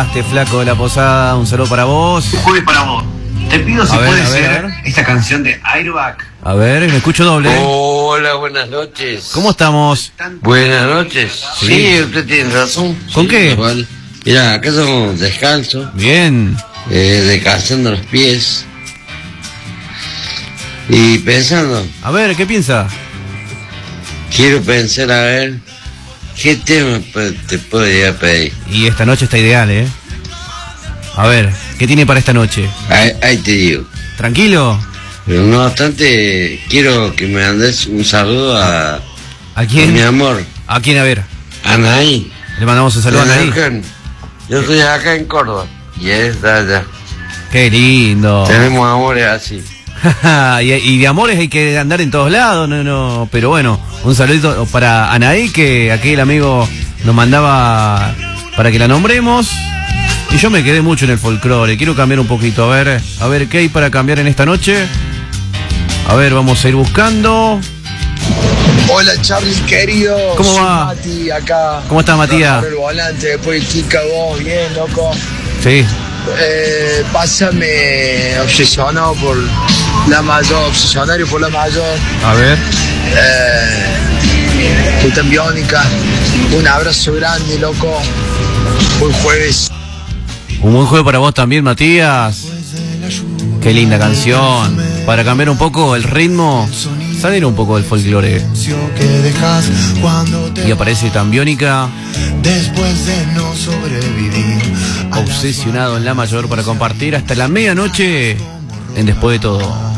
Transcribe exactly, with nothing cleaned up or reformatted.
llamaste, flaco de la Posada. Un saludo para vos. Un jueves para vos. Te pido si A ver, puede a ver, ser a ver. esta canción de Airbag. A ver, me escucho doble. Hola, buenas noches. ¿Cómo estamos? Buenas noches. Sí. Sí, usted tiene razón. ¿Con Sí, qué? igual. Mira, acá somos descalzos, Bien. eh, descansando los pies. Y pensando, A ver, ¿qué piensa? quiero pensar a ver qué tema pe- te podría pedir. Y esta noche está ideal, ¿eh? A ver, ¿qué tiene para esta noche? Ahí, ahí te digo. ¿Tranquilo? Pero no obstante, quiero que me mandes un saludo a, ¿A a mi quién? amor, ¿A quién? A ver. Anaí. Le mandamos un saludo a De Anaí. Neuquén. Yo estoy acá en Córdoba. Y es de allá. Qué lindo. Tenemos amores así. y, y de amores hay que andar en todos lados, no, no. Pero bueno, un saludo para Anaí, que aquel amigo nos mandaba para que la nombremos. Y yo me quedé mucho en el folclore, quiero cambiar un poquito, a ver, a ver qué hay para cambiar en esta noche. A ver, vamos a ir buscando. Hola Charlie querido, ¿Cómo soy va? Mati acá. ¿Cómo estás, Matías? El volante, después Kika, vos, bien loco. Sí. Eh, pásame obsesionado por la mayor, obsesionario por la mayor. A ver. Eh, Puta Biónica, un abrazo grande, loco. Buen jueves. Un buen juego para vos también, Matías. Qué linda canción. Para cambiar un poco el ritmo, salir un poco del folclore. Y aparece tan Biónica. Después de no sobrevivir, Obsesionado en la mayor para compartir hasta la medianoche en Después de Todo.